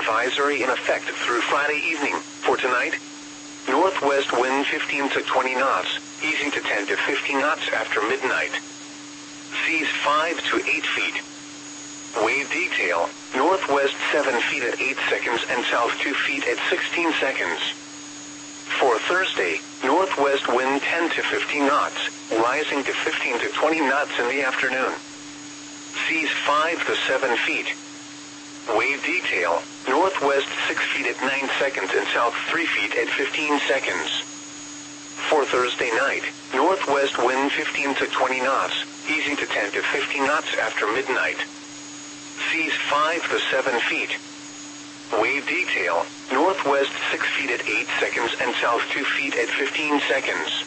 advisory in effect through Friday evening. For tonight, northwest wind 15 to 20 knots, easing to 10 to 15 knots after midnight. Seas 5 to 8 feet. Wave detail, northwest 7 feet at 8 seconds and south 2 feet at 16 seconds. For Thursday, northwest wind 10 to 15 knots, rising to 15 to 20 knots in the afternoon. Seas 5 to 7 feet. Wave detail, northwest 6 feet at 9 seconds and south 3 feet at 15 seconds. For Thursday night, northwest wind 15 to 20 knots, easing to 10 to 15 knots after midnight. Seas 5 to 7 feet. Wave detail, northwest 6 feet at 8 seconds and south 2 feet at 15 seconds.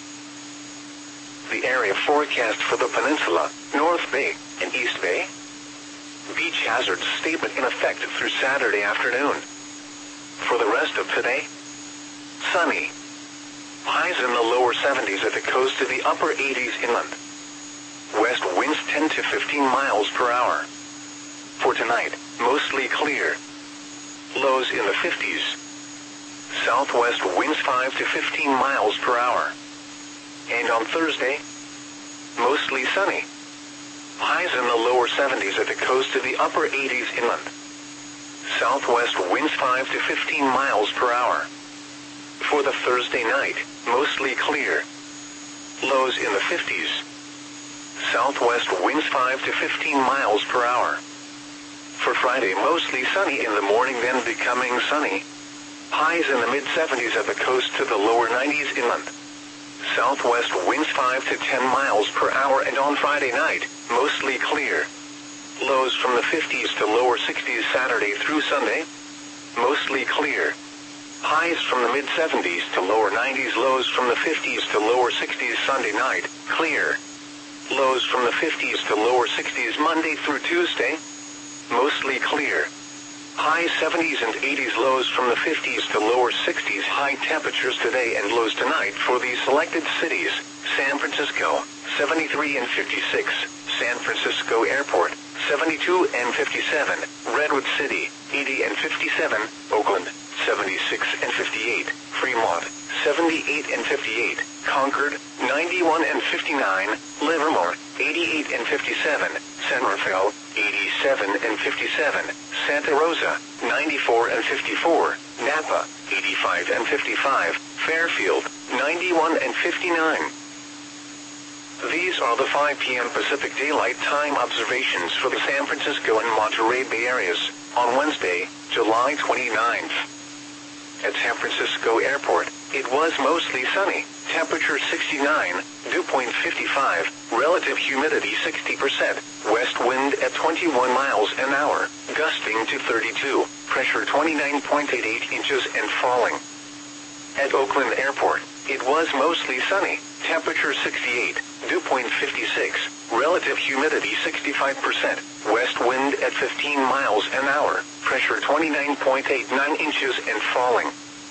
The area forecast for the peninsula, North Bay, and East Bay. Beach hazard statement in effect through Saturday afternoon. For the rest of today, sunny. Highs in the lower 70s at the coast to the upper 80s inland. West winds 10 to 15 miles per hour. For tonight, mostly clear. Lows in the 50s. Southwest winds 5 to 15 miles per hour. And on Thursday, mostly sunny. Highs in the lower 70s at the coast to the upper 80s inland. Southwest winds 5 to 15 miles per hour. For the Thursday night, mostly clear. Lows in the 50s. Southwest winds 5 to 15 miles per hour. For Friday, mostly sunny in the morning, then becoming sunny. Highs in the mid-70s at the coast to the lower 90s inland. Southwest winds 5 to 10 miles per hour, and on Friday night, mostly clear. Lows from the 50s to lower 60s Saturday through Sunday. Mostly clear. Highs from the mid-70s to lower 90s, lows from the 50s to lower 60s Sunday night, clear. Lows from the 50s to lower 60s Monday through Tuesday. Mostly clear. High 70s and 80s, lows from the 50s to lower 60s. High temperatures today and lows tonight for these selected cities: San Francisco, 73 and 56, San Francisco Airport, 72 and 57, Redwood City, 80 and 57, Oakland, 76 and 58, Fremont, 78 and 58, Concord, 91 and 59, Livermore, 88 and 57, San Rafael, 87 and 57, Santa Rosa, 94 and 54, Napa, 85 and 55, Fairfield, 91 and 59. These are the 5 p.m. Pacific Daylight Time observations for the San Francisco and Monterey Bay areas on Wednesday, July 29th. At San Francisco Airport, it was mostly sunny, temperature 69, dew point 55, relative humidity 60%, west wind at 21 miles an hour, gusting to 32, pressure 29.88 inches and falling. At Oakland Airport, it was mostly sunny, temperature 68, dew point 56, relative humidity 65%, west wind at 15 miles an hour, pressure 29.89 inches and falling.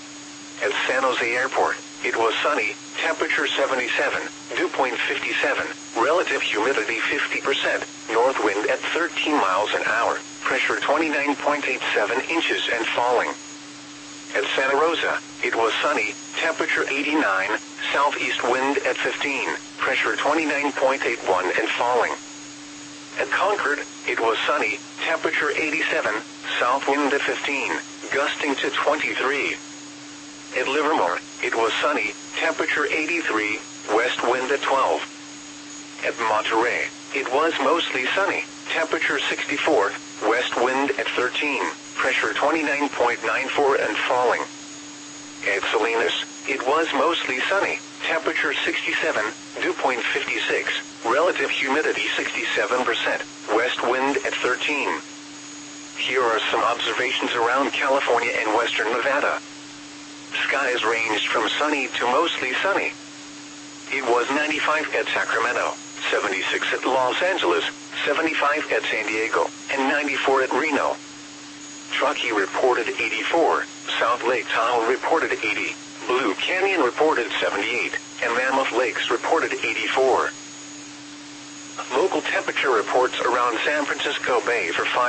At San Jose Airport, it was sunny, temperature 77, dew point 57, relative humidity 50%, north wind at 13 miles an hour, pressure 29.87 inches and falling. At Santa Rosa, it was sunny, temperature 89, southeast wind at 15, pressure 29.81 and falling. At Concord, it was sunny, temperature 87, south wind at 15, gusting to 23. At Livermore, it was sunny, temperature 83, west wind at 12. At Monterey, it was mostly sunny, temperature 64, west wind at 13, pressure 29.94 and falling. At Salinas, it was mostly sunny, temperature 67, dew point 56, relative humidity 67%, west wind at 13. Here are some observations around California and western Nevada. Skies ranged from sunny to mostly sunny. It was 95 at Sacramento, 76 at Los Angeles, 75 at San Diego, and 94 at Reno. Truckee reported 84, South Lake Tahoe reported 80, Blue Canyon reported 78, and Mammoth Lakes reported 84. Local temperature reports around San Francisco Bay for 5